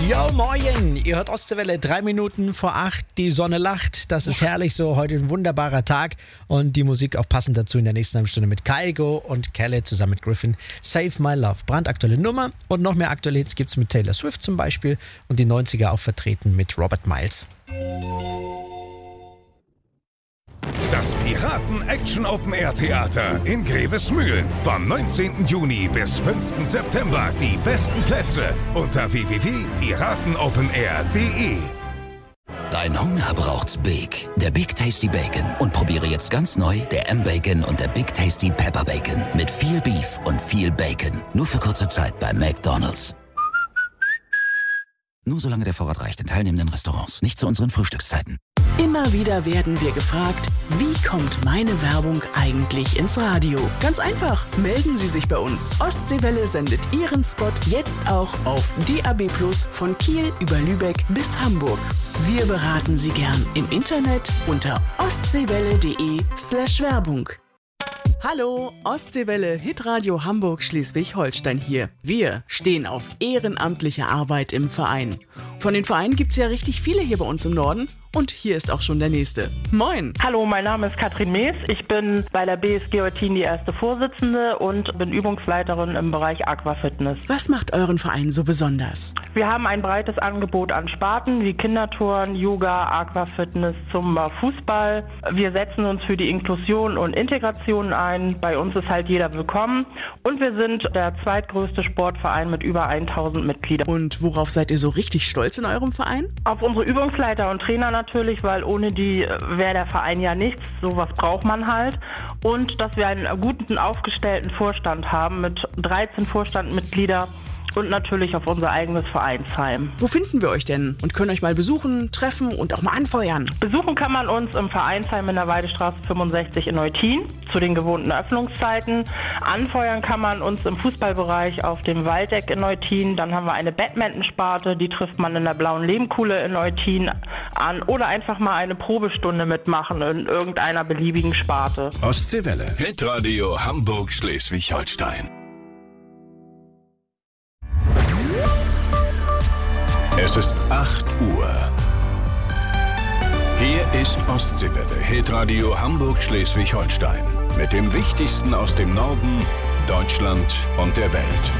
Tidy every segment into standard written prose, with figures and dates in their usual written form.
Jo, moin! Ihr hört Ostseewelle, 3 Minuten vor 8, die Sonne lacht. Das ist herrlich so, heute ein wunderbarer Tag. Und die Musik auch passend dazu in der nächsten halben Stunde mit Kygo und Kelle zusammen mit Griffin. Save My Love, brandaktuelle Nummer. Und noch mehr aktuelle Hits gibt's mit Taylor Swift zum Beispiel. Und die 90er auch vertreten mit Robert Miles. Das Piraten-Action-Open-Air-Theater in Grevesmühlen. Vom 19. Juni bis 5. September. Die besten Plätze unter www.piratenopenair.de. Dein Hunger braucht's Big. Der Big Tasty Bacon. Und probiere jetzt ganz neu der M-Bacon und der Big Tasty Pepper Bacon. Mit viel Beef und viel Bacon. Nur für kurze Zeit bei McDonald's. Nur solange der Vorrat reicht in teilnehmenden Restaurants. Nicht zu unseren Frühstückszeiten. Immer wieder werden wir gefragt, wie kommt meine Werbung eigentlich ins Radio? Ganz einfach, melden Sie sich bei uns. Ostseewelle sendet Ihren Spot jetzt auch auf DAB+ von Kiel über Lübeck bis Hamburg. Wir beraten Sie gern im Internet unter ostseewelle.de/Werbung. Hallo, Ostseewelle, Hitradio Hamburg Schleswig-Holstein hier. Wir stehen auf ehrenamtliche Arbeit im Verein. Von den Vereinen gibt's ja richtig viele hier bei uns im Norden. Und hier ist auch schon der nächste. Moin! Hallo, mein Name ist Katrin Mees. Ich bin bei der BSG Eutin die erste Vorsitzende und bin Übungsleiterin im Bereich Aquafitness. Was macht euren Verein so besonders? Wir haben ein breites Angebot an Sparten wie Kindertouren, Yoga, Aquafitness, Zumba, Fußball. Wir setzen uns für die Inklusion und Integration ein. Bei uns ist halt jeder willkommen. Und wir sind der zweitgrößte Sportverein mit über 1000 Mitgliedern. Und worauf seid ihr so richtig stolz in eurem Verein? Auf unsere Übungsleiter und Trainer natürlich, weil ohne die wäre der Verein ja nichts. Sowas braucht man halt. Und dass wir einen guten, aufgestellten Vorstand haben mit 13 Vorstandmitgliedern und natürlich auf unser eigenes Vereinsheim. Wo finden wir euch denn und können euch mal besuchen, treffen und auch mal anfeuern? Besuchen kann man uns im Vereinsheim in der Weidestraße 65 in Eutin zu den gewohnten Öffnungszeiten. Anfeuern kann man uns im Fußballbereich auf dem Waldeck in Eutin. Dann haben wir eine Badmintonsparte, die trifft man in der Blauen Lehmkuhle in Eutin an. Oder einfach mal eine Probestunde mitmachen in irgendeiner beliebigen Sparte. Ostseewelle. Hitradio Hamburg Schleswig-Holstein. Es ist 8 Uhr. Hier ist Ostseewelle, Hitradio Hamburg Schleswig-Holstein. Mit dem Wichtigsten aus dem Norden, Deutschland und der Welt.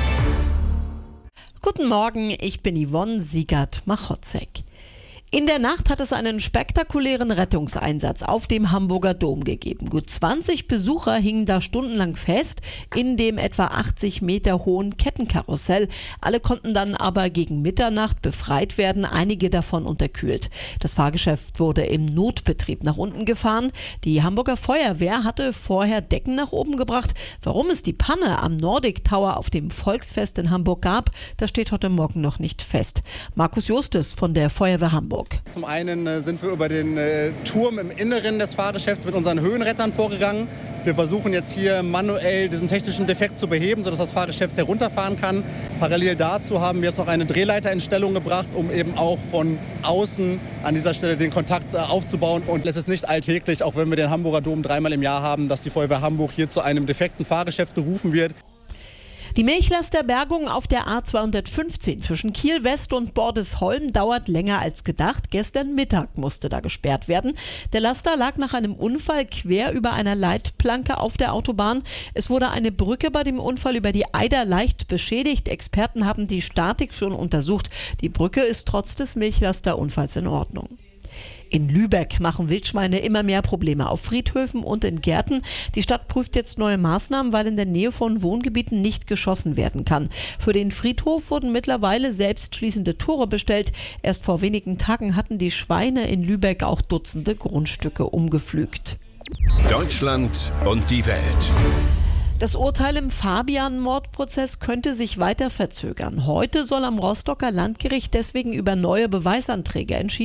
Guten Morgen, ich bin Yvonne Siegert-Machotzek. In der Nacht hat es einen spektakulären Rettungseinsatz auf dem Hamburger Dom gegeben. Gut 20 Besucher hingen da stundenlang fest in dem etwa 80 Meter hohen Kettenkarussell. Alle konnten dann aber gegen Mitternacht befreit werden, einige davon unterkühlt. Das Fahrgeschäft wurde im Notbetrieb nach unten gefahren. Die Hamburger Feuerwehr hatte vorher Decken nach oben gebracht. Warum es die Panne am Nordic Tower auf dem Volksfest in Hamburg gab, das steht heute Morgen noch nicht fest. Markus Justus von der Feuerwehr Hamburg. Zum einen sind wir über den Turm im Inneren des Fahrgeschäfts mit unseren Höhenrettern vorgegangen. Wir versuchen jetzt hier manuell diesen technischen Defekt zu beheben, sodass das Fahrgeschäft herunterfahren kann. Parallel dazu haben wir jetzt noch eine Drehleiter in Stellung gebracht, um eben auch von außen an dieser Stelle den Kontakt aufzubauen. Und es ist nicht alltäglich, auch wenn wir den Hamburger Dom 3-mal im Jahr haben, dass die Feuerwehr Hamburg hier zu einem defekten Fahrgeschäft gerufen wird. Die Milchlasterbergung auf der A215 zwischen Kiel West und Bordesholm dauert länger als gedacht. Gestern Mittag musste da gesperrt werden. Der Laster lag nach einem Unfall quer über einer Leitplanke auf der Autobahn. Es wurde eine Brücke bei dem Unfall über die Eider leicht beschädigt. Experten haben die Statik schon untersucht. Die Brücke ist trotz des Milchlasterunfalls in Ordnung. In Lübeck machen Wildschweine immer mehr Probleme auf Friedhöfen und in Gärten. Die Stadt prüft jetzt neue Maßnahmen, weil in der Nähe von Wohngebieten nicht geschossen werden kann. Für den Friedhof wurden mittlerweile selbstschließende Tore bestellt. Erst vor wenigen Tagen hatten die Schweine in Lübeck auch Dutzende Grundstücke umgepflügt. Deutschland und die Welt. Das Urteil im Fabian-Mordprozess könnte sich weiter verzögern. Heute soll am Rostocker Landgericht deswegen über neue Beweisanträge entschieden